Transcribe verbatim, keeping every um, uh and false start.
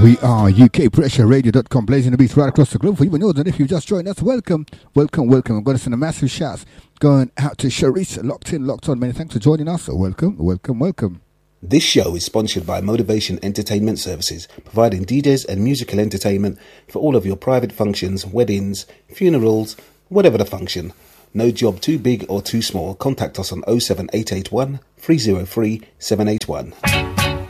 We are U K Pressure Radio dot com, blazing the beats right across the globe for you and yours. And if you've just joined us, welcome, welcome, welcome. I'm going to send a massive shout going out to Charisse, locked in, locked on. Many thanks for joining us. So welcome, welcome, welcome. This show is sponsored by Motivation Entertainment Services, providing D Js and musical entertainment for all of your private functions, weddings, funerals, whatever the function. No job too big or too small. Contact us on oh seven eight eight one, three oh three, seven eight one.